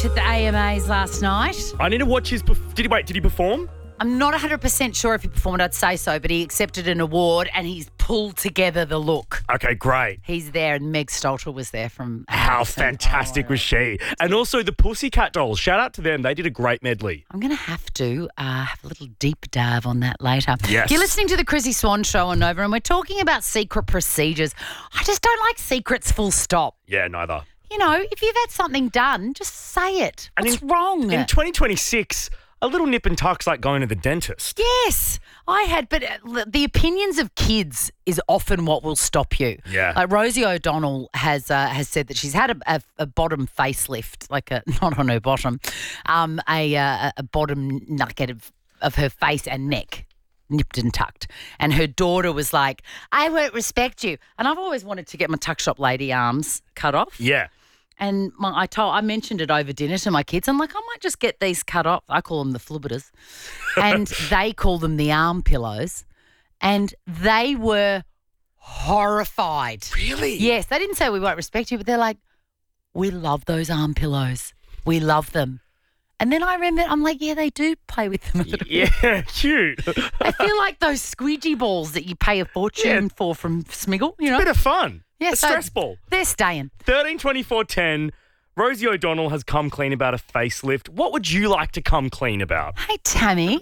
Kate at the AMAs last night. I need to watch his... Did he perform? I'm not 100% sure if he performed, I'd say so, but he accepted an award and he's pulled together the look. Okay, great. He's there, and Meg Stalter was there from... How fantastic was she? And also the Pussycat Dolls. Shout out to them. They did a great medley. I'm going to have a little deep dive on that later. Yes. You're listening to the Chrissy Swan Show on Nova, and we're talking about secret procedures. I just don't like secrets full stop. Yeah, neither. You know, if you've had something done, just say it. What's wrong? In 2026... a little nip and tuck's like going to the dentist. Yes, I had, but the opinions of kids is often what will stop you. Yeah. Like Rosie O'Donnell has said that she's had a bottom facelift, not on her bottom, a bottom nugget of her face and neck, nipped and tucked. And her daughter was like, I won't respect you. And I've always wanted to get my tuck shop lady arms cut off. Yeah. And I mentioned it over dinner to my kids. I'm like, I might just get these cut off. I call them the flibberters. And they call them the arm pillows. And they were horrified. Really? Yes. They didn't say we won't respect you, but they're like, we love those arm pillows. We love them. And then I remember, I'm like, yeah, they do play with them a little bit. Yeah, cute. I feel like those squeegee balls that you pay a fortune for from Smiggle, you know. Bit of fun. Yeah, a stress ball. They're staying. 13 24 10. Rosie O'Donnell has come clean about a facelift. What would you like to come clean about? Hey, Tammy.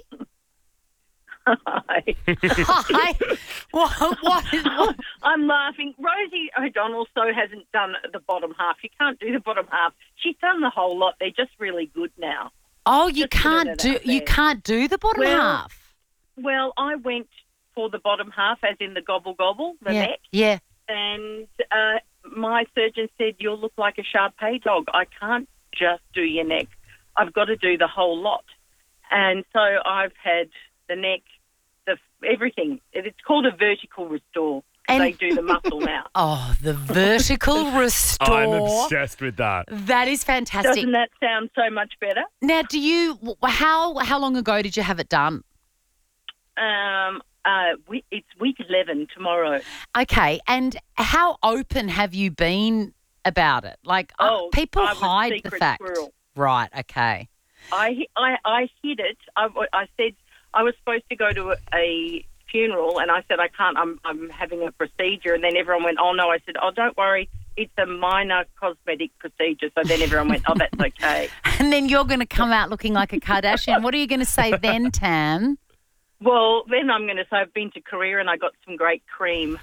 Hi. Hi. What? I'm laughing. Rosie O'Donnell hasn't done the bottom half. You can't do the bottom half. She's done the whole lot. They're just really good now. Oh, you Just can't do the bottom half. Well, I went for the bottom half, as in the gobble, the neck. Yeah. And my surgeon said, you'll look like a Shar-Pei dog. I can't just do your neck. I've got to do the whole lot. And so I've had the neck, everything. It's called a vertical restore. They do the muscle now. Oh, the vertical restore. I'm obsessed with that. That is fantastic. Doesn't that sound so much better? Now, how long ago did you have it done? It's week 11 tomorrow. Okay, and how open have you been about it? Like, people hide the fact. Squirrel. Right, okay. I hid it. I said I was supposed to go to a funeral, and I said I can't. I'm having a procedure, and then everyone went, "Oh no!" I said, "Oh, don't worry, it's a minor cosmetic procedure." So then everyone went, "Oh, that's okay." And then you're going to come out looking like a Kardashian. What are you going to say then, Tam? Well, then I'm going to say I've been to Korea and I got some great cream.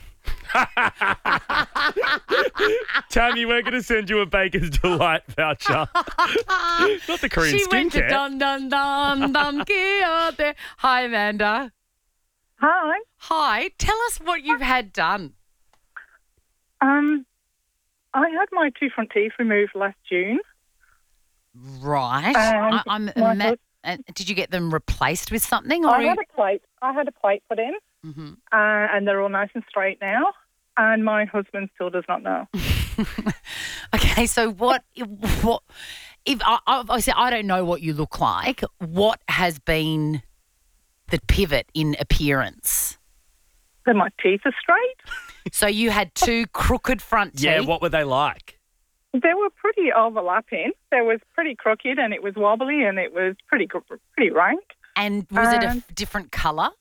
Tammy, we're going to send you a Baker's Delight voucher. Not the Korean skincare. She went to dum Kia. Hi, Amanda. Hi. Hi. Tell us what you've had done. I had my two front teeth removed last June. Right. Did you get them replaced with something? Or I had a plate put in, and they're all nice and straight now. And my husband still does not know. Okay, so what? If obviously I don't know what you look like. What has been the pivot in appearance? Then my teeth are straight. So you had two crooked front teeth. Yeah, what were they like? They were pretty overlapping. They was pretty crooked, and it was wobbly, and it was pretty rank. And was it a different colour?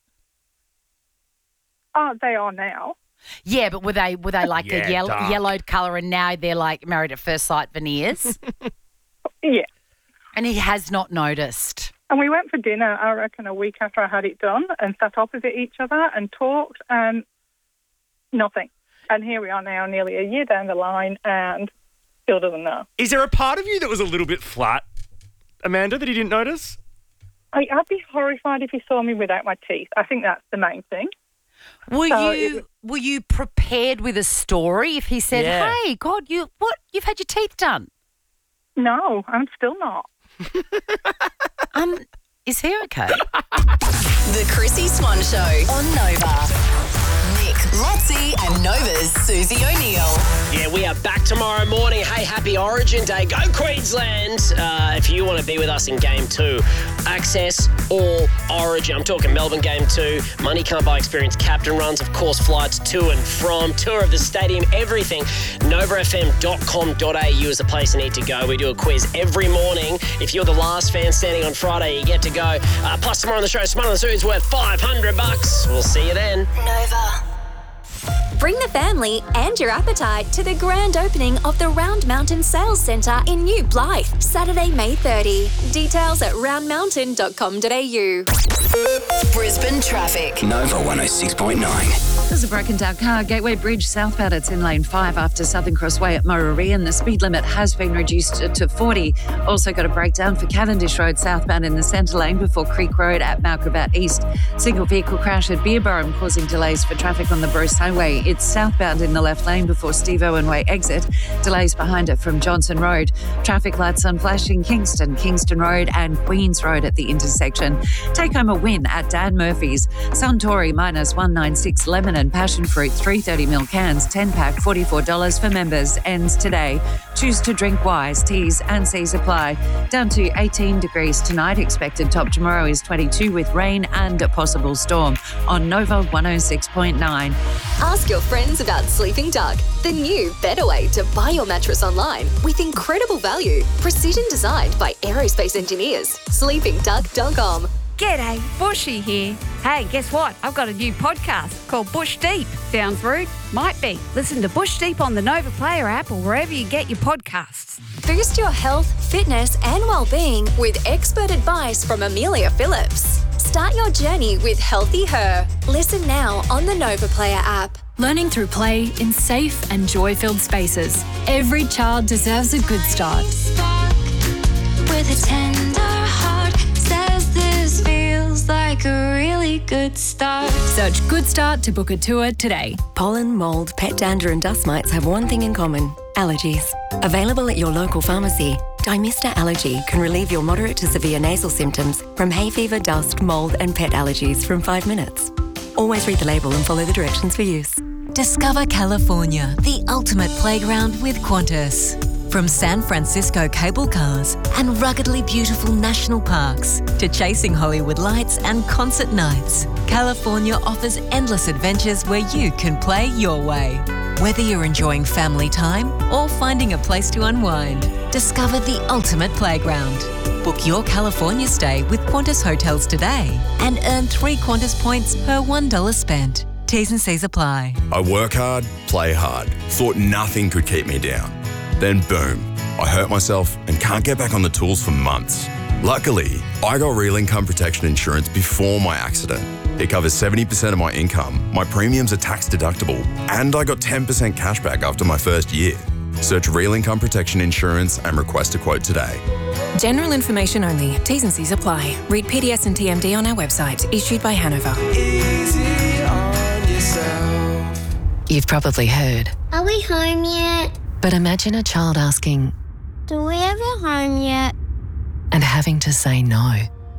Oh, they are now. Yeah, but were they like a yellowed colour, and now they're like Married at First Sight veneers? Yeah. And he has not noticed. And we went for dinner, I reckon, a week after I had it done, and sat opposite each other and talked, and nothing. And here we are now, nearly a year down the line, and still doesn't know. Is there a part of you that was a little bit flat, Amanda, that he didn't notice? I'd be horrified if he saw me without my teeth. I think that's the main thing. Were you prepared with a story if he said, "Hey, God, you've had your teeth done"? No, I'm still not. Is he okay? The Chrissy Swan Show on Nova. Nick Lotzie and Nova's Susie O'Neill. Yeah, we are back tomorrow morning. Hey, happy Origin Day. Go Queensland. If you want to be with us in Game 2, access all Origin. I'm talking Melbourne Game 2. Money Can't Buy Experience captain runs, of course, flights to and from, tour of the stadium, everything. NovaFM.com.au is the place you need to go. We do a quiz every morning. If you're the last fan standing on Friday, you get to go. Plus, tomorrow on the show, Smart on the Zoo is worth $500. We'll see you then. Nova. Bring the family and your appetite to the grand opening of the Round Mountain Sales Centre in New Blythe, Saturday, May 30. Details at roundmountain.com.au. Brisbane traffic. Nova 106.9. There's a broken down car, Gateway Bridge southbound. It's in lane 5 after Southern Crossway at Murray, and the speed limit has been reduced to 40. Also got a breakdown for Cavendish Road southbound in the centre lane before Creek Road at Mount Gravatt East. Single vehicle crash at Beerburrum causing delays for traffic on the Bruce Highway. It's southbound in the left lane before Steve Owen Way exit. Delays behind it from Johnson Road. Traffic lights on flash in Kingston Road and Queens Road at the intersection. Take home a win at Dan Murphy's. Suntory minus 196 lemon and passion fruit 330ml cans 10-pack $44 for members. Ends today. Choose to drink wise. T's and C's apply. Down to 18 degrees tonight. Expected top tomorrow is 22 with rain and a possible storm on Nova 106.9. Ask your friends about Sleeping Duck, the new, better way to buy your mattress online with incredible value. Precision designed by aerospace engineers. SleepingDuck.com. G'day, Bushy here. Hey, guess what? I've got a new podcast called Bush Deep. Sounds rude? Might be. Listen to Bush Deep on the Nova Player app or wherever you get your podcasts. Boost your health, fitness and well-being with expert advice from Amelia Phillips. Start your journey with Healthy Her. Listen now on the Nova Player app. Learning through play in safe and joy-filled spaces. Every child deserves a good start. With a tender heart, says this feels like a really good start. Search Good Start to book a tour today. Pollen, mould, pet dander and dust mites have one thing in common: allergies. Available at your local pharmacy, Dymista Allergy can relieve your moderate to severe nasal symptoms from hay fever, dust, mould and pet allergies from 5 minutes. Always read the label and follow the directions for use. Discover California, the ultimate playground with Qantas. From San Francisco cable cars and ruggedly beautiful national parks to chasing Hollywood lights and concert nights, California offers endless adventures where you can play your way. Whether you're enjoying family time or finding a place to unwind, discover the ultimate playground. Book your California stay with Qantas Hotels today and earn 3 Qantas points per $1 spent. T's and C's apply. I work hard, play hard, thought nothing could keep me down. Then boom, I hurt myself and can't get back on the tools for months. Luckily, I got Real Income Protection Insurance before my accident. It covers 70% of my income, my premiums are tax deductible, and I got 10% cash back after my first year. Search Real Income Protection Insurance and request a quote today. General information only. T's and C's apply. Read PDS and TMD on our website. Issued by Hanover. Easy on yourself. You've probably heard. Are we home yet? But imagine a child asking, Do we ever home yet? And having to say no.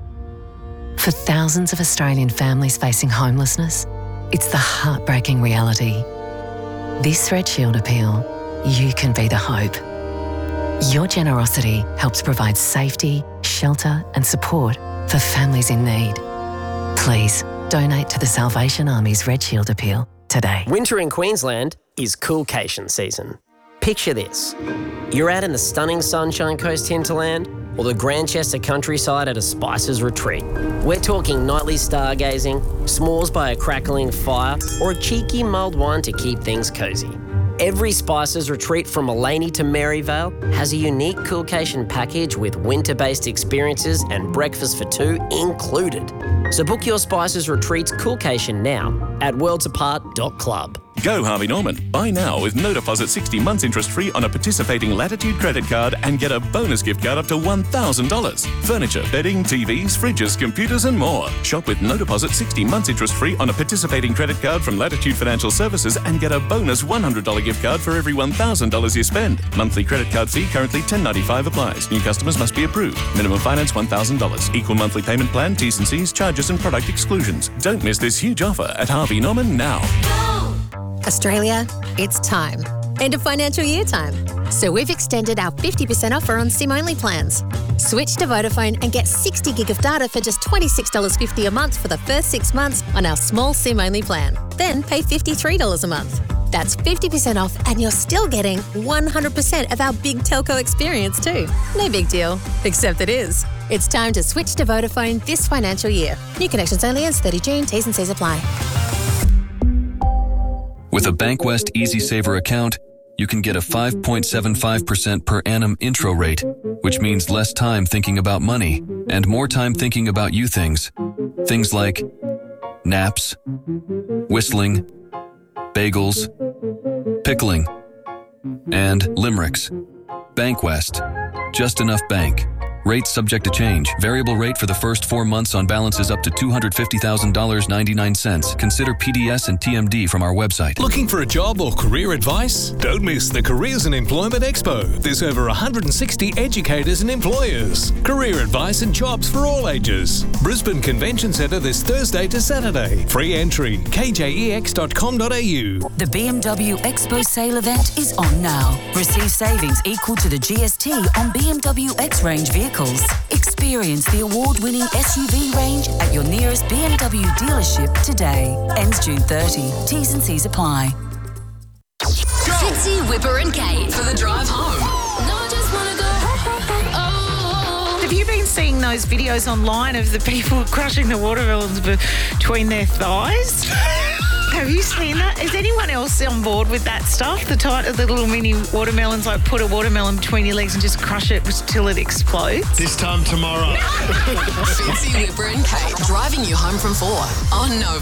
For thousands of Australian families facing homelessness, it's the heartbreaking reality. This Red Shield appeal, you can be the hope. Your generosity helps provide safety, shelter and support for families in need. Please donate to the Salvation Army's Red Shield appeal today. Winter in Queensland is coolcation season. Picture this. You're out in the stunning Sunshine Coast hinterland or the Grandchester countryside at a Spices retreat. We're talking nightly stargazing, s'mores by a crackling fire, or a cheeky mulled wine to keep things cosy. Every Spices retreat from Mullaney to Maryvale has a unique coolcation package with winter-based experiences and breakfast for 2 included. So book your Spices retreats coolcation now at worldsapart.club. Go Harvey Norman. Buy now with no deposit 60 months interest free on a participating Latitude credit card and get a bonus gift card up to $1,000. Furniture, bedding, TVs, fridges, computers and more. Shop with no deposit 60 months interest free on a participating credit card from Latitude Financial Services and get a bonus $100 gift card for every $1,000 you spend. Monthly credit card fee currently $10.95 applies. New customers must be approved. Minimum finance $1,000. Equal monthly payment plan, T's and C's, charges and product exclusions. Don't miss this huge offer at Harvey Norman now. Go! Australia, it's time. End of financial year time. So we've extended our 50% offer on SIM-only plans. Switch to Vodafone and get 60 gig of data for just $26.50 a month for the first 6 months on our small SIM-only plan. Then pay $53 a month. That's 50% off and you're still getting 100% of our big telco experience too. No big deal, except it is. It's time to switch to Vodafone this financial year. New connections only ends 30 June. T's and C's apply. With a Bankwest EasySaver account, you can get a 5.75% per annum intro rate, which means less time thinking about money and more time thinking about you things. Things like naps, whistling, bagels, pickling, and limericks. Bankwest. Just enough bank. Rates subject to change. Variable rate for the first 4 months on balances up to $250,000.99. Consider PDS and TMD from our website. Looking for a job or career advice? Don't miss the Careers and Employment Expo. There's over 160 educators and employers. Career advice and jobs for all ages. Brisbane Convention Centre this Thursday to Saturday. Free entry. kjex.com.au. The BMW Expo sale event is on now. Receive savings equal to the GST on BMW X range vehicles. Experience the award-winning SUV range at your nearest BMW dealership today. Ends June 30. T's and C's apply. Fitzy, Whipper and Kate for the drive home. Have you been seeing those videos online of the people crushing the watermelons between their thighs? Have you seen that? Is anyone else on board with that stuff? The little mini watermelons, like put a watermelon between your legs and just crush it till it explodes? This time tomorrow. Fitzy, Whipper and Kate driving you home from 4 on Nova.